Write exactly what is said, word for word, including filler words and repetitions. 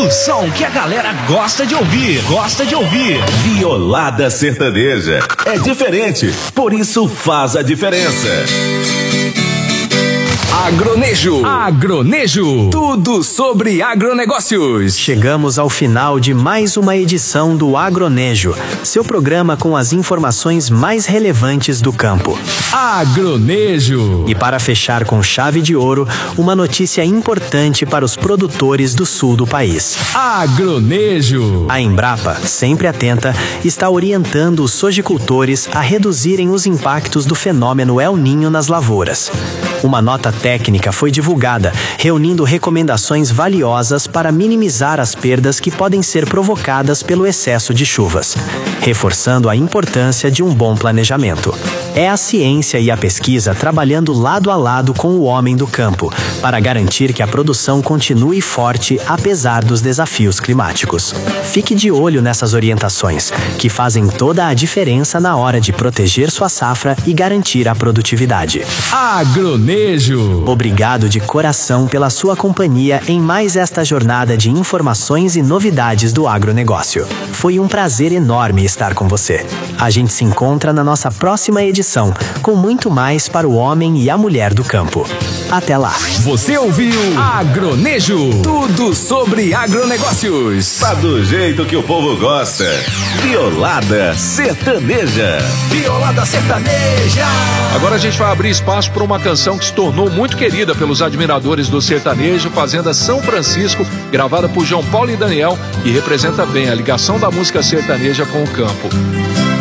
O som que a galera gosta de ouvir, gosta de ouvir. Violada sertaneja. É diferente, por isso faz a diferença. Agronejo. Agronejo. Tudo sobre agronegócios. Chegamos ao final de mais uma edição do Agronejo, seu programa com as informações mais relevantes do campo. Agronejo. E para fechar com chave de ouro, uma notícia importante para os produtores do sul do país. Agronejo. A Embrapa, sempre atenta, está orientando os sojicultores a reduzirem os impactos do fenômeno El Niño nas lavouras. Uma nota técnica foi divulgada, reunindo recomendações valiosas para minimizar as perdas que podem ser provocadas pelo excesso de chuvas, reforçando a importância de um bom planejamento. É a ciência e a pesquisa trabalhando lado a lado com o homem do campo, para garantir que a produção continue forte apesar dos desafios climáticos. Fique de olho nessas orientações, que fazem toda a diferença na hora de proteger sua safra e garantir a produtividade. Agronejo. Obrigado de coração pela sua companhia em mais esta jornada de informações e novidades do agronegócio. Foi um prazer enorme estar com você. A gente se encontra na nossa próxima edição, com muito mais para o homem e a mulher do campo. Até lá. Você ouviu Agronejo. Tudo sobre agronegócios. Tá do jeito que o povo gosta. Violada sertaneja. Violada sertaneja. Agora a gente vai abrir espaço para uma canção que se tornou muito querida pelos admiradores do sertanejo, Fazenda São Francisco, gravada por João Paulo e Daniel, e representa bem a ligação da música sertaneja com o campo.